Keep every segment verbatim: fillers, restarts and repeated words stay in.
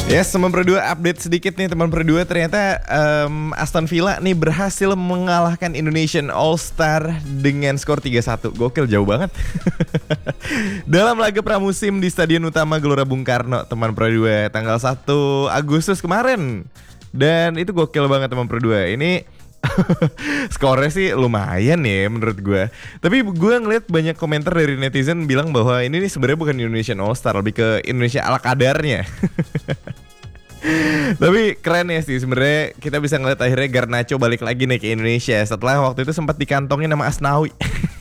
Yes, teman berdua update sedikit nih teman berdua. Ternyata um, Aston Villa nih berhasil mengalahkan Indonesian All Star dengan skor tiga satu. Gokil, jauh banget. Dalam laga pramusim di Stadion Utama Gelora Bung Karno, teman berdua, tanggal satu Agustus kemarin. Dan itu gokil banget teman berdua. Ini skornya sih lumayan ya menurut gue. Tapi gue ngeliat banyak komentar dari netizen bilang bahwa ini nih sebenarnya bukan Indonesian All Star, lebih ke Indonesia ala kadarnya. Tapi keren ya sih sebenarnya, kita bisa ngeliat akhirnya Garnacho balik lagi nih ke Indonesia setelah waktu itu sempat dikantongin nama Asnawi.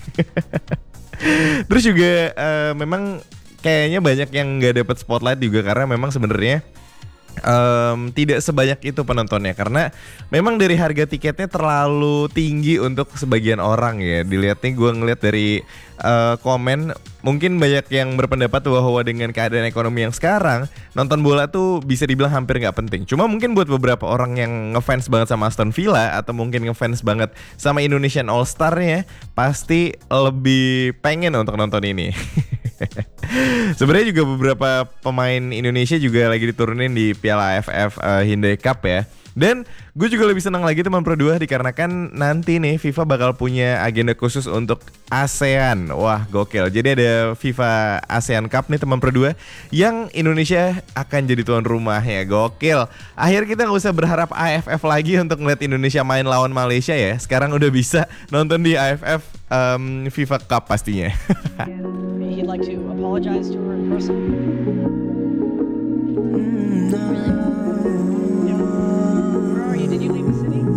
Terus juga uh, memang kayaknya banyak yang nggak dapat spotlight juga karena memang sebenarnya Um, tidak sebanyak itu penontonnya, karena memang dari harga tiketnya terlalu tinggi untuk sebagian orang ya. Dilihat nih, gue ngeliat dari uh, komen, mungkin banyak yang berpendapat bahwa dengan keadaan ekonomi yang sekarang, nonton bola tuh bisa dibilang hampir gak penting. Cuma mungkin buat beberapa orang yang ngefans banget sama Aston Villa, atau mungkin ngefans banget sama Indonesian All Star-nya, pasti lebih pengen untuk nonton ini. Sebenarnya juga beberapa pemain Indonesia juga lagi diturunin di Piala A F F uh, Hyundai Cup ya. Dan gue juga lebih senang lagi teman berdua dikarenakan nanti nih FIFA bakal punya agenda khusus untuk ASEAN. Wah gokil. Jadi ada FIFA ASEAN Cup nih teman berdua, yang Indonesia akan jadi tuan rumahnya. Gokil. Akhir kita gak usah berharap A F F lagi untuk ngeliat Indonesia main lawan Malaysia ya. Sekarang udah bisa nonton di A F F um, FIFA Cup pastinya. He'd like to apologize to her in person. Mm, no.